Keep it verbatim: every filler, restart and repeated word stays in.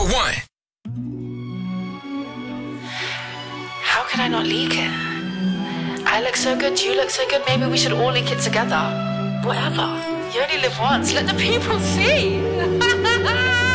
one. How can I not leak it? I look so good, you look so good, maybe we should all leak it together. Whatever. You only live once, let the people see.